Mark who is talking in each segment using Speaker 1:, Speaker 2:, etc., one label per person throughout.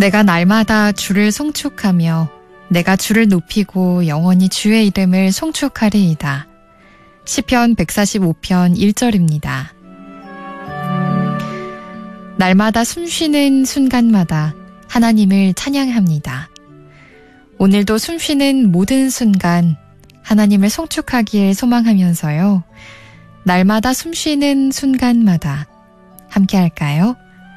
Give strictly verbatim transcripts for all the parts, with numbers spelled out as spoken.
Speaker 1: 내가 날마다 주를 송축하며 내가 주를 높이고 영원히 주의 이름을 송축하리이다. 시편 백사십오 편 일 절입니다. 날마다 숨쉬는 순간마다 하나님을 찬양합니다. 오늘도 숨쉬는 모든 순간 하나님을 송축하길 소망하면서요. 날마다 숨쉬는 순간마다 함께 할까요?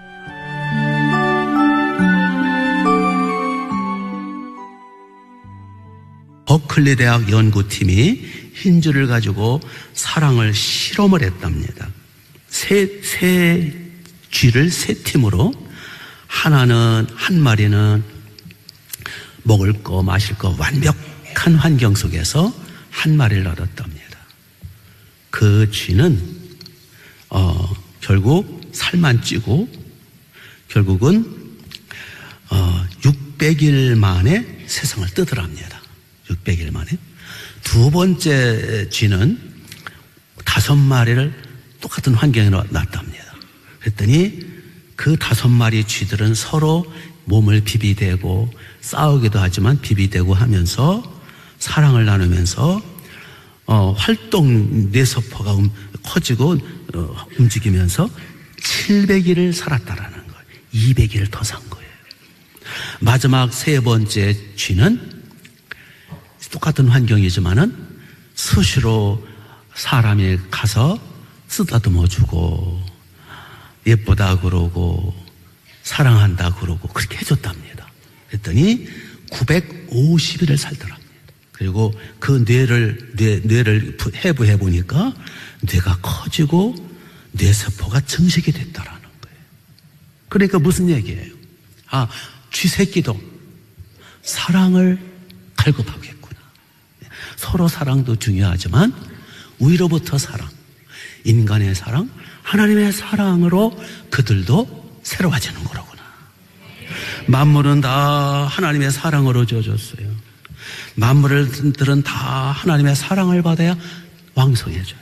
Speaker 2: 버클리 대학 연구팀이 흰줄을 가지고 사랑을 실험을 했답니다. 세, 세 쥐를 세 팀으로 하나는, 한 마리는 먹을 거, 마실 거 완벽한 환경 속에서 한 마리를 얻었답니다. 그 쥐는, 어, 결국 살만 찌고, 결국은, 어, 육백 일 만에 세상을 뜨더랍니다. 육백 일 만에. 두 번째 쥐는 다섯 마리를 똑같은 환경에 놨답니다. 그랬더니 그 다섯 마리 쥐들은 서로 몸을 비비대고 싸우기도 하지만 비비대고 하면서 사랑을 나누면서 어, 활동 뇌세포가 음, 커지고 어, 움직이면서 칠백 일을 살았다라는 거예요. 이백 일을 더 산 거예요. 마지막 세 번째 쥐는 똑같은 환경이지만은 수시로 사람이 가서 쓰다듬어 주고 예쁘다 그러고 사랑한다 그러고 그렇게 해줬답니다. 그랬더니 구백오십 일을 살더랍니다. 그리고 그 뇌를 뇌, 뇌를 해부해 보니까 뇌가 커지고 뇌세포가 증식이 됐다라는 거예요. 그러니까 무슨 얘기예요? 아, 쥐새끼도 사랑을 갈급하겠구나. 서로 사랑도 중요하지만 위로부터 사랑, 인간의 사랑, 하나님의 사랑으로 그들도 새로워지는 거로구나. 만물은 다 하나님의 사랑으로 지어졌어요. 만물들은 다 하나님의 사랑을 받아야 왕성해져요.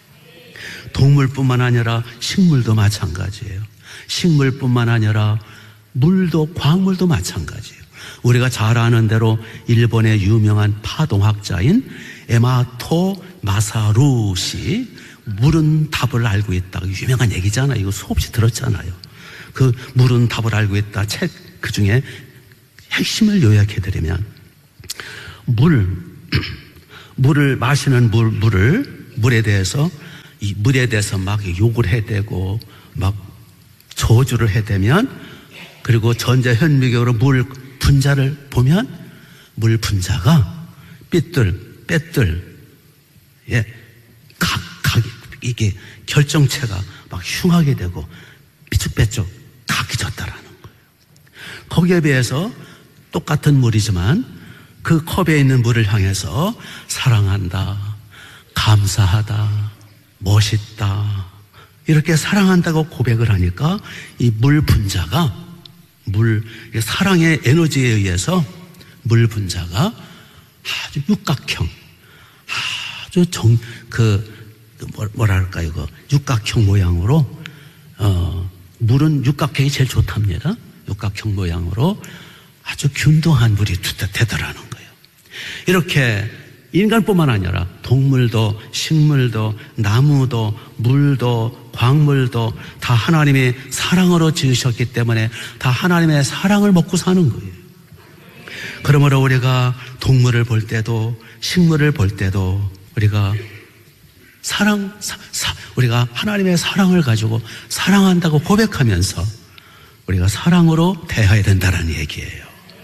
Speaker 2: 동물뿐만 아니라 식물도 마찬가지예요. 식물뿐만 아니라 물도, 광물도 마찬가지예요. 우리가 잘 아는 대로 일본의 유명한 파동학자인 에마토 마사루시, 물은 답을 알고 있다. 유명한 얘기잖아요. 이거 수없이 들었잖아요. 그 물은 답을 알고 있다. 책 그 중에 핵심을 요약해드리면, 물, 물을 마시는 물, 물을, 물에 대해서, 이 물에 대해서 막 욕을 해대고, 막 저주를 해대면, 그리고 전자현미경으로 물 분자를 보면, 물 분자가 삐뚤, 빼뚤, 예, 각, 각, 이게 결정체가 막 흉하게 되고, 삐쭉빼쭉 각해졌다라는 거예요. 거기에 비해서 똑같은 물이지만, 그 컵에 있는 물을 향해서 사랑한다, 감사하다, 멋있다, 이렇게 사랑한다고 고백을 하니까 이 물 분자가, 물, 사랑의 에너지에 의해서 물 분자가 아주 육각형, 아주 정, 그, 뭐랄까요, 그 육각형 모양으로, 어, 물은 육각형이 제일 좋답니다. 육각형 모양으로 아주 균등한 물이 되더라는 거예요. 이렇게 인간뿐만 아니라 동물도, 식물도, 나무도, 물도, 광물도 다 하나님의 사랑으로 지으셨기 때문에 다 하나님의 사랑을 먹고 사는 거예요. 그러므로 우리가 동물을 볼 때도, 식물을 볼 때도 우리가 사랑, 사, 사, 우리가 하나님의 사랑을 가지고 사랑한다고 고백하면서 우리가 사랑으로 대해야 된다는 얘기예요.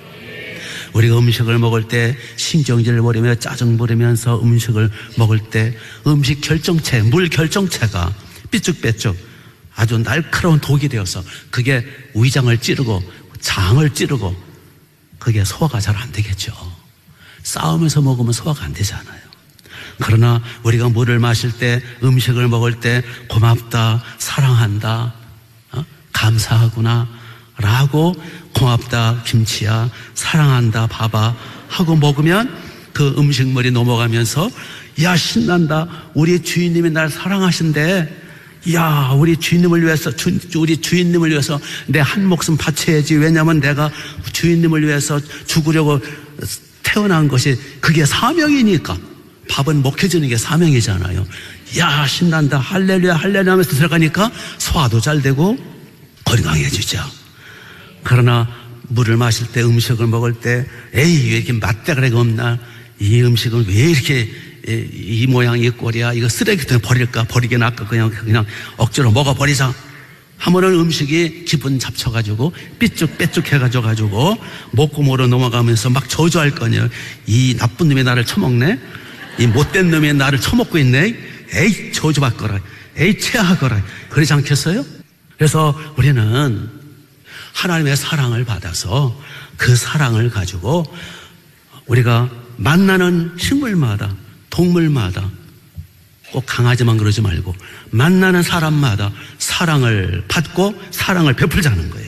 Speaker 2: 우리가 음식을 먹을 때 신경질을 부리며 짜증 부리면서 음식을 먹을 때 음식 결정체, 물 결정체가 삐쭉빼쭉 아주 날카로운 독이 되어서 그게 위장을 찌르고 장을 찌르고 그게 소화가 잘 안 되겠죠. 싸우면서 먹으면 소화가 안 되잖아요. 그러나 우리가 물을 마실 때, 음식을 먹을 때 고맙다, 사랑한다, 어? 감사하구나 라고, 고맙다 김치야, 사랑한다 밥아 하고 먹으면 그 음식물이 넘어가면서 야 신난다, 우리 주인님이 날 사랑하신대, 야, 우리 주인님을 위해서, 주, 우리 주인님을 위해서 내 한 목숨 바쳐야지. 왜냐하면 내가 주인님을 위해서 죽으려고 태어난 것이 그게 사명이니까. 밥은 먹혀주는 게 사명이잖아요. 야, 신난다. 할렐루야, 할렐루야 하면서 들어가니까 소화도 잘 되고 건강해지죠. 그러나 물을 마실 때, 음식을 먹을 때, 에이, 왜 이렇게 맛대가리가 없나? 이 음식은 왜 이렇게 이, 이 모양, 이 꼴이야? 이거 쓰레기통에 버릴까? 버리긴 아까 그냥, 그냥 억지로 먹어버리자. 하면은 음식이 기분 잡쳐가지고 삐쭉빼쭉 해가지고 먹고 모로 넘어가면서 막 저주할 거냐. 이 나쁜 놈이 나를 처먹네? 이 못된 놈이 나를 처먹고 있네? 에이, 저주받거라. 에이, 체하거라. 그러지 않겠어요? 그래서 우리는 하나님의 사랑을 받아서 그 사랑을 가지고 우리가 만나는 식물마다, 동물마다, 꼭 강아지만 그러지 말고 만나는 사람마다 사랑을 받고 사랑을 베풀자는 거예요.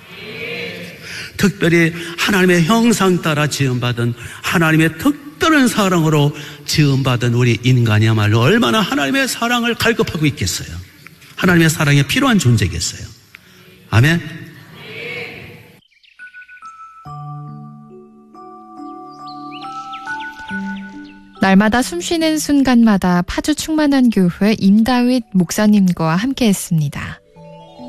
Speaker 2: 특별히 하나님의 형상 따라 지음받은, 하나님의 특별한 사랑으로 지음받은 우리 인간이야말로 얼마나 하나님의 사랑을 갈급하고 있겠어요. 하나님의 사랑에 필요한 존재겠어요. 아멘.
Speaker 1: 날마다 숨쉬는 순간마다 파주 충만한 교회 임다윗 목사님과 함께했습니다.